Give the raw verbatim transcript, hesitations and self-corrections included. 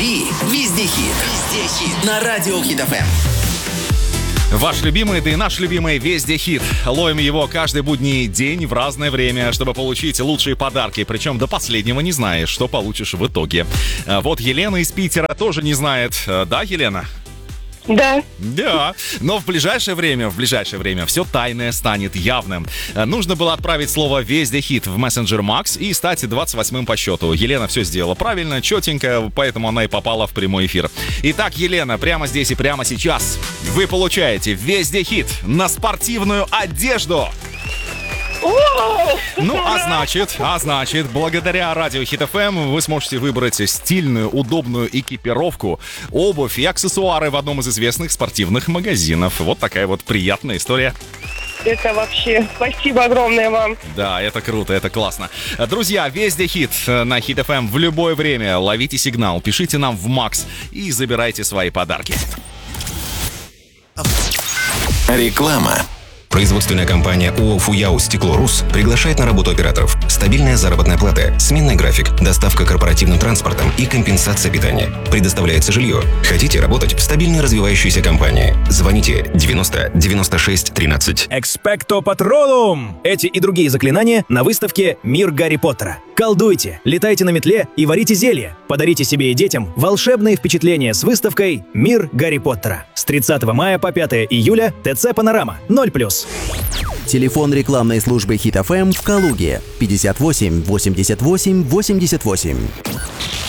Лови везде хит. Везде хит. На радио Хит эф эм. Ваш любимый, да и наш любимый везде хит. Ловим его каждый будний день в разное время, чтобы получить лучшие подарки. Причем до последнего не знаешь, что получишь в итоге. Вот Елена из Питера тоже не знает. Да, Елена? Да. Да, но в ближайшее время, в ближайшее время все тайное станет явным. Нужно было отправить слово «Везде хит» в мессенджер Макс и стать двадцать восьмым по счету. Елена все сделала правильно, четенько, поэтому она и попала в прямой эфир. Итак, Елена, прямо здесь и прямо сейчас вы получаете «Везде хит» на спортивную одежду. Ну, а значит, а значит, благодаря радио Хит эф эм вы сможете выбрать стильную, удобную экипировку, обувь и аксессуары в одном из известных спортивных магазинов. Вот такая вот приятная история. Это вообще... Спасибо огромное вам. Да, это круто, это классно. Друзья, везде хит на Хит эф эм в любое время. Ловите сигнал, пишите нам в Макс и забирайте свои подарки. Реклама. Производственная компания ООО «Фуяо Стекло-Рус» приглашает на работу операторов. Стабильная заработная плата, сменный график, доставка корпоративным транспортом и компенсация питания. Предоставляется жилье. Хотите работать в стабильной развивающейся компании? Звоните девяносто девяносто шесть тринадцать. Экспекто Патролум! Эти и другие заклинания на выставке «Мир Гарри Поттера». Колдуйте, летайте на метле и варите зелья. Подарите себе и детям волшебные впечатления с выставкой «Мир Гарри Поттера». С тридцатого мая по пятое июля ТЦ «Панорама» ноль плюс. Телефон рекламной службы Хит эф эм в Калуге пятьдесят восемь восемьдесят восемь восемьдесят восемь.